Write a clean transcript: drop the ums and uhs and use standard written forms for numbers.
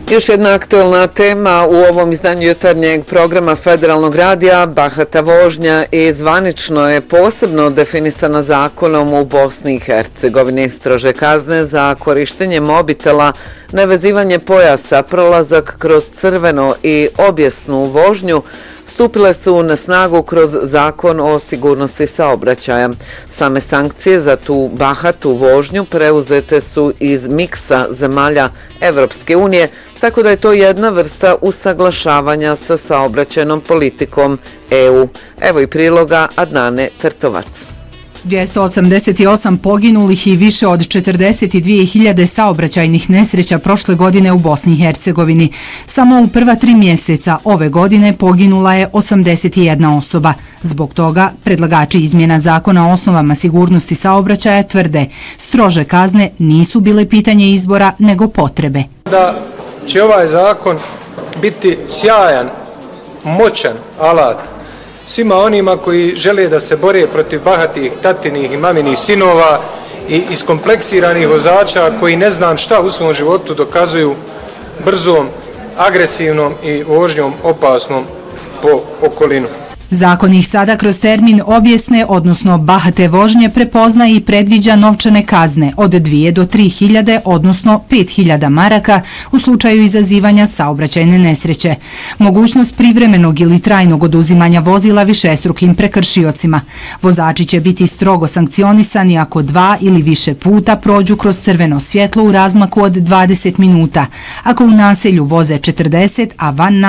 Još jedna aktuelna tema u ovom izdanju jutarnjeg programa Federalnog radija, bahata vožnja, i zvanično je posebno definisana zakonom u Bosni i Hercegovini. Strože kazne za korištenje mobitela, nevezivanje pojasa, prolazak kroz crveno i objesnu vožnju stupile su na snagu kroz Zakon o sigurnosti saobraćaja. Same sankcije za tu bahatu vožnju preuzete su iz miksa zemalja Evropske unije, tako da je to jedna vrsta usaglašavanja sa saobraćajnom politikom EU. Evo i priloga Adnane Trtovac. 288 poginulih i više od 42.000 saobraćajnih nesreća prošle godine u Bosni i Hercegovini. Samo u prva 3 mjeseca ove godine poginula je 81 osoba. Zbog toga predlagači izmjena zakona o osnovama sigurnosti saobraćaja tvrde strože kazne nisu bile pitanje izbora nego potrebe. Da će ovaj zakon biti sjajan, moćan alat svima onima koji žele da se bore protiv bahatih tatinih i maminih sinova i iskompleksiranih vozača koji ne znam šta u svom životu dokazuju brzom, agresivnom i vožnjom opasnom po okolinu. Zakon ih sada kroz termin objesne, odnosno bahate vožnje, prepozna i predviđa novčane kazne od 2 do 3.000, odnosno 5.000 maraka u slučaju izazivanja saobraćajne nesreće. Mogućnost privremenog ili trajnog oduzimanja vozila višestrukim prekršiocima. Vozači će biti strogo sankcionisani ako 2 ili više puta prođu kroz crveno svjetlo u razmaku od 20 minuta, ako u naselju voze 40, a van